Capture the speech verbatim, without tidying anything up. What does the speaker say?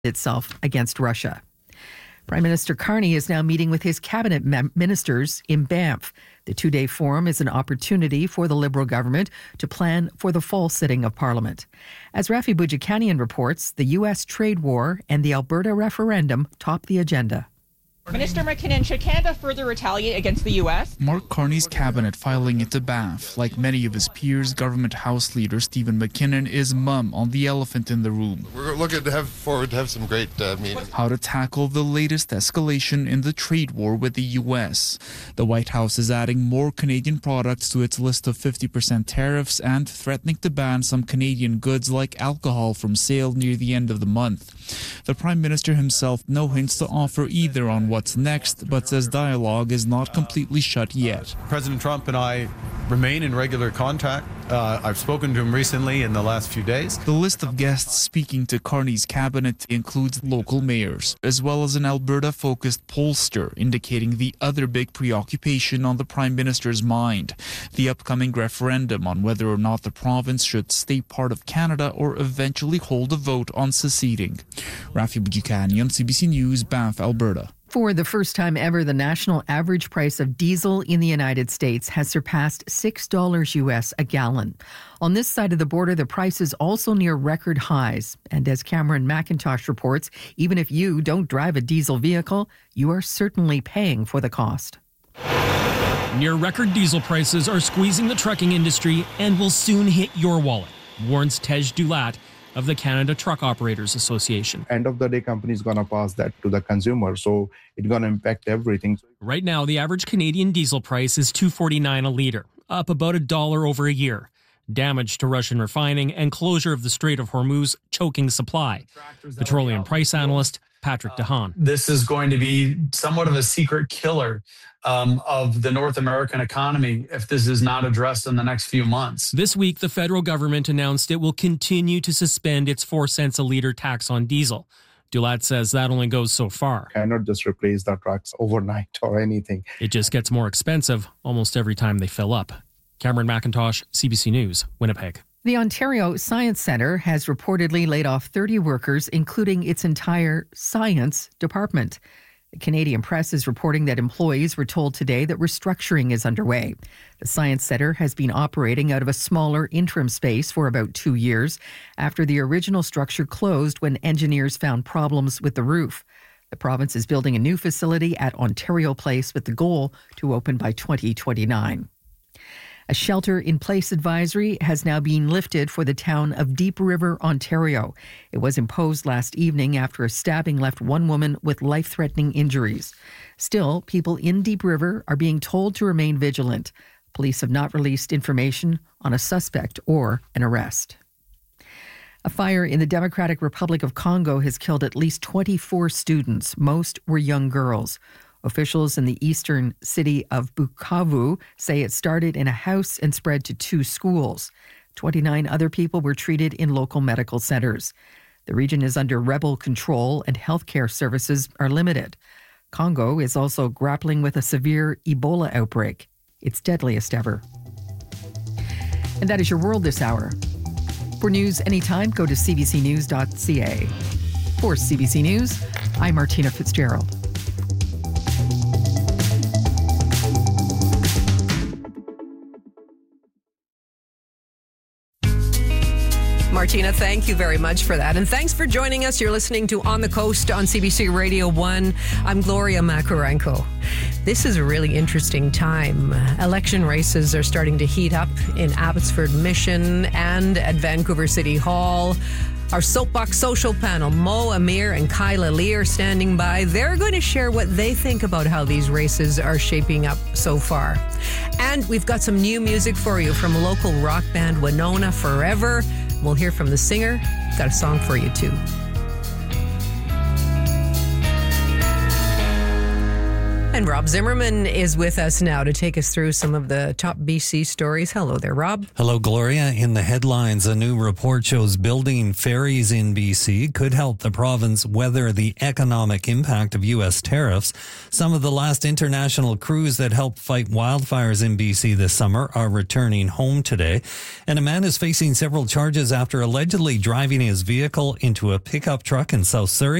itself against Russia. Prime Minister Carney is now meeting with his cabinet mem- ministers in Banff. The two-day forum is an opportunity for the Liberal government to plan for the fall sitting of Parliament. As Rafi Boudjikanian reports, the U S trade war and the Alberta referendum top the agenda. Minister McKinnon, should Canada further retaliate against the U S? Mark Carney's cabinet filing into Banff. Like many of his peers, government House Leader Stephen McKinnon is mum on the elephant in the room. We're looking to have forward to have some great uh, meetings. How to tackle the latest escalation in the trade war with the U S. The White House is adding more Canadian products to its list of fifty percent tariffs and threatening to ban some Canadian goods like alcohol from sale near the end of the month. The Prime Minister himself no hints to offer either on what's next, but says dialogue is not completely shut yet. President Trump and I remain in regular contact. Uh, I've spoken to him recently in the last few days. The list of guests speaking to Carney's cabinet includes local mayors, as well as an Alberta-focused pollster, indicating the other big preoccupation on the Prime Minister's mind, the upcoming referendum on whether or not the province should stay part of Canada or eventually hold a vote on seceding. Rafi Boudjikanian, C B C News, Banff, Alberta. For the first time ever, the national average price of diesel in the United States has surpassed six dollars U S a gallon. On this side of the border, the price is also near record highs. And as Cameron McIntosh reports, even if you don't drive a diesel vehicle, you are certainly paying for the cost. Near record diesel prices are squeezing the trucking industry and will soon hit your wallet, warns Tej Dulat of the Canada Truck Operators Association. End of the day, company is going to pass that to the consumer, so it's going to impact everything. Right now, the average Canadian diesel price is two dollars and forty-nine cents a litre, up about a dollar over a year. Damage to Russian refining and closure of the Strait of Hormuz choking supply. Petroleum price analyst Patrick DeHaan. This is going to be somewhat of a secret killer um, of the North American economy if this is not addressed in the next few months. This week, the federal government announced it will continue to suspend its four cents a litre tax on diesel. Dulat says that only goes so far. Cannot just replace the trucks overnight or anything. It just gets more expensive almost every time they fill up. Cameron McIntosh, C B C News, Winnipeg. The Ontario Science Centre has reportedly laid off thirty workers, including its entire science department. The Canadian press is reporting that employees were told today that restructuring is underway. The Science Centre has been operating out of a smaller interim space for about two years after the original structure closed when engineers found problems with the roof. The province is building a new facility at Ontario Place with the goal to open by twenty twenty-nine. A shelter-in-place advisory has now been lifted for the town of Deep River, Ontario. It was imposed last evening after a stabbing left one woman with life-threatening injuries. Still, people in Deep River are being told to remain vigilant. Police have not released information on a suspect or an arrest. A fire in the Democratic Republic of Congo has killed at least twenty-four students. Most were young girls. Officials in the eastern city of Bukavu say it started in a house and spread to two schools. twenty-nine other people were treated in local medical centers. The region is under rebel control and healthcare services are limited. Congo is also grappling with a severe Ebola outbreak, its deadliest ever. And that is your world this hour. For news anytime, go to c b c news dot c a. For C B C News, I'm Martina Fitzgerald. Martina, thank you very much for that. And thanks for joining us. You're listening to On the Coast on C B C Radio one. I'm Gloria Makarenko. This is a really interesting time. Election races are starting to heat up in Abbotsford Mission and at Vancouver City Hall. Our Soapbox Social panel, Mo Amir and Kyla Lee, are standing by. They're going to share what they think about how these races are shaping up so far. And we've got some new music for you from local rock band Winona Forever. We'll hear from the singer. Got a song for you, too. And And Rob Zimmerman is with us now to take us through some of the top B C stories. Hello there, Rob. Hello, Gloria. In the headlines, a new report shows building ferries in B C could help the province weather the economic impact of U S tariffs. Some of the last international crews that helped fight wildfires in B C this summer are returning home today. And a man is facing several charges after allegedly driving his vehicle into a pickup truck in South Surrey.